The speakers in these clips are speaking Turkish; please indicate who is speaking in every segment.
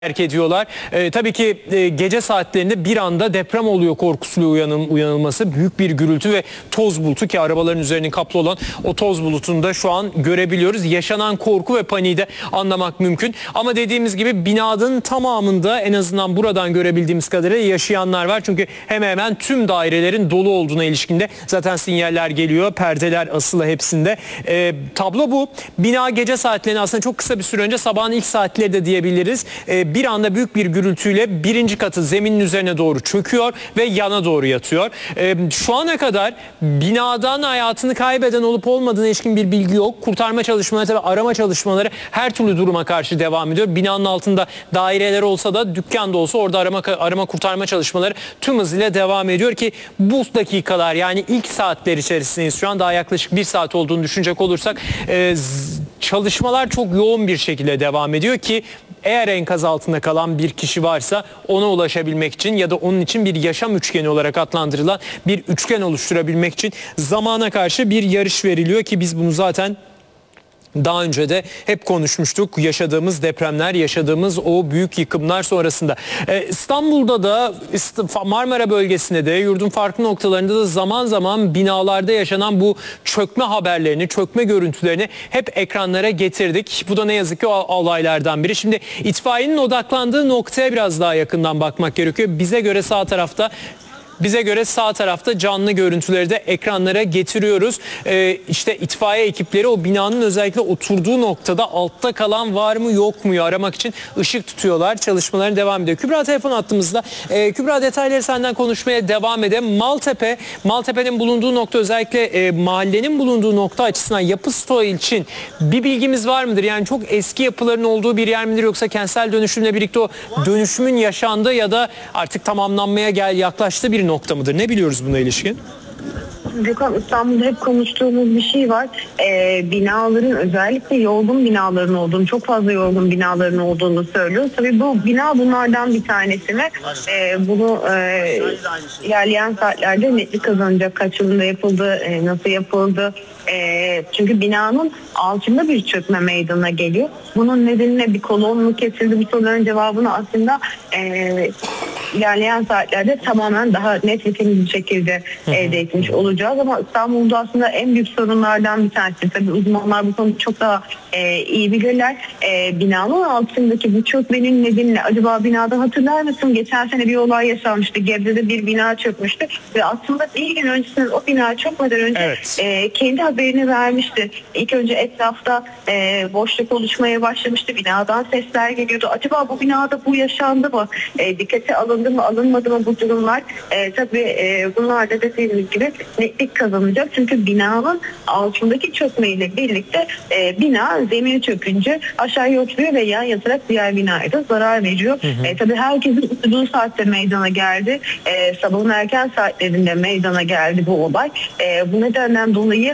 Speaker 1: terk ediyorlar. Tabii ki gece saatlerinde bir anda deprem oluyor korkusuyla uyanılması. Büyük bir gürültü ve toz bulutu ki arabaların üzerinin kaplı olan o toz bulutunu da şu an görebiliyoruz. Yaşanan korku ve paniği de anlamak mümkün. Ama dediğimiz gibi binanın tamamında en azından buradan görebildiğimiz kadarıyla yaşayanlar var. Çünkü hemen hemen tüm dairelerin dolu olduğuna ilişkinde zaten sinyaller geliyor. Perdeler asılı hepsinde. Tablo bu. Bina gece saatlerinde aslında çok kısa bir süre önce sabahın ilk saatleri de diyebiliriz. Bir anda büyük bir gürültüyle birinci katı zeminin üzerine doğru çöküyor ve yana doğru yatıyor. Şu ana kadar binadan hayatını kaybeden olup olmadığına ilişkin bir bilgi yok. Kurtarma çalışmaları, tabii arama çalışmaları her türlü duruma karşı devam ediyor. Binanın altında daireler olsa da, dükkan da olsa orada arama kurtarma çalışmaları tüm hızıyla devam ediyor ki bu dakikalar, yani ilk saatler içerisindeyiz. Şu an daha yaklaşık bir saat olduğunu düşünecek olursak çalışmalar çok yoğun bir şekilde devam ediyor ki eğer enkaz altında kalan bir kişi varsa ona ulaşabilmek için ya da onun için bir yaşam üçgeni olarak adlandırılan bir üçgen oluşturabilmek için zamana karşı bir yarış veriliyor ki biz bunu zaten daha önce de hep konuşmuştuk. Yaşadığımız depremler, yaşadığımız o büyük yıkımlar sonrasında. İstanbul'da da, Marmara bölgesinde de, yurdun farklı noktalarında da zaman zaman binalarda yaşanan bu çökme haberlerini, çökme görüntülerini hep ekranlara getirdik. Bu da ne yazık ki o olaylardan biri. Şimdi itfaiyenin odaklandığı noktaya biraz daha yakından bakmak gerekiyor. Bize göre sağ tarafta canlı görüntüleri de ekranlara getiriyoruz. İşte itfaiye ekipleri o binanın özellikle oturduğu noktada altta kalan var mı yok mu aramak için ışık tutuyorlar. Çalışmaların devam ediyor. Kübra telefon attığımızda. Kübra, detayları senden konuşmaya devam edelim. Maltepe'nin bulunduğu nokta, özellikle mahallenin bulunduğu nokta açısından yapı stoğu için bir bilgimiz var mıdır? Yani çok eski yapıların olduğu bir yer midir, yoksa kentsel dönüşümle birlikte o dönüşümün yaşandığı ya da artık tamamlanmaya yaklaştığı bir nokta mıdır? Ne biliyoruz buna ilişkin?
Speaker 2: Gökhan, İstanbul'da hep konuştuğumuz bir şey var. Binaların, özellikle yorgun binaların olduğunu, çok fazla yorgun binaların olduğunu söylüyor. Tabii bu bina bunlardan bir tanesi ve bunu ilerleyen saatlerde netlik kazanacak. Kaç yılında yapıldı, nasıl yapıldı? Çünkü binanın altında bir çökme meydana geliyor. Bunun nedeniyle bir kolon mu kesildi? Bu soruların cevabını aslında ilerleyen saatlerde tamamen daha net ve temiz bir şekilde elde etmiş olacağız. Ama İstanbul'da aslında en büyük sorunlardan bir tanesi. Tabii uzmanlar bu konuda çok daha iyi bilirler. Binanın altındaki bu çökmenin nedeniyle, acaba binada hatırlar mısın? Geçen sene bir olay yaşanmıştı. Gebze'de bir bina çökmüştü. Ve aslında bir gün öncesinde o bina çökmeden önce kendi haberini vermişti. İlk önce etrafta boşluk oluşmaya başlamıştı. Binadan sesler geliyordu. Acaba bu binada bu yaşandı mı? Dikkate alındı mı, alınmadı mı bu durumlar? Tabii bunlar da dediğimiz gibi netlik kazanacak. Çünkü binanın altındaki çökmeyle birlikte bina zemini çökünce aşağıya oturuyor ve yan yatarak diğer binaya da zarar veriyor. Tabii herkesin uyuduğu saatte meydana geldi. Sabahın erken saatlerinde meydana geldi bu olay. Bu nedenden dolayı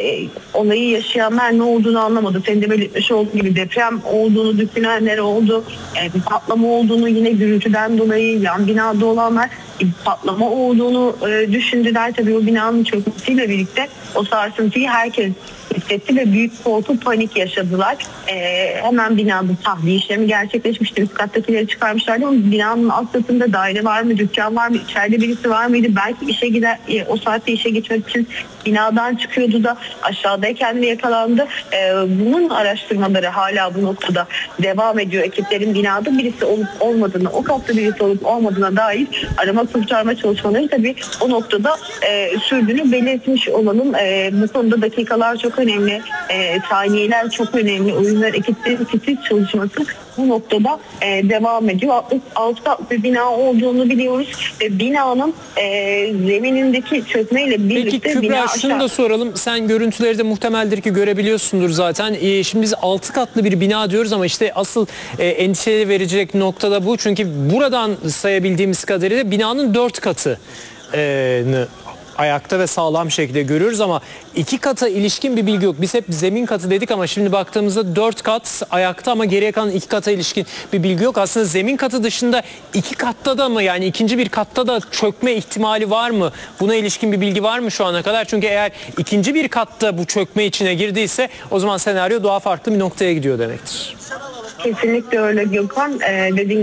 Speaker 2: olayı yaşayanlar ne olduğunu anlamadı. Senin de belirtmiş olduğu gibi deprem olduğunu düşünenler oldu. Bir patlama olduğunu, yine gürültüden dolayı yan binada olanlar bir patlama olduğunu düşündüler. Tabii o binanın çökmesiyle birlikte o sarsıntıyı herkes hissetti ve büyük korku, panik yaşadılar. Hemen binada tahliye işlemi gerçekleşmişti. Üst kattakileri çıkarmışlardı ama binanın alt katında daire var mı, dükkan var mı, içeride birisi var mıydı? Belki işe gider, o saatte işe geçmek için binadan çıkıyordu da aşağıdayken mi yakalandı? Bunun araştırmaları hala bu noktada devam ediyor. Ekiplerin binada birisi olup olmadığını, o katta birisi olup olmadığına dair arama kurtarma çalışmaları tabii o noktada sürdüğünü belirtmiş olalım. Bu konuda dakikalar çok önemli, saniyeler çok önemli. O yüzden ekiplerin titiz çalışması bu noktada devam ediyor. Alt katlı bir bina olduğunu biliyoruz ve binanın zeminindeki çökmeyle birlikte...
Speaker 1: Peki Kübra, şunu da soralım. Sen görüntüleri de muhtemeldir ki görebiliyorsundur zaten. Şimdi biz 6 katlı bir bina diyoruz ama işte asıl endişe verecek noktada bu. Çünkü buradan sayabildiğimiz kadarıyla binanın 4 katı ayakta ve sağlam şekilde görüyoruz ama 2 kata ilişkin bir bilgi yok. Biz hep zemin katı dedik ama şimdi baktığımızda 4 kat ayakta ama geriye kalan 2 kata ilişkin bir bilgi yok. Aslında zemin katı dışında 2 katta da mı, yani ikinci bir katta da çökme ihtimali var mı? Buna ilişkin bir bilgi var mı şu ana kadar? Çünkü eğer ikinci bir katta bu çökme içine girdiyse o zaman senaryo daha farklı bir noktaya gidiyor demektir.
Speaker 2: Kesinlikle öyle Gökhan. Dediğim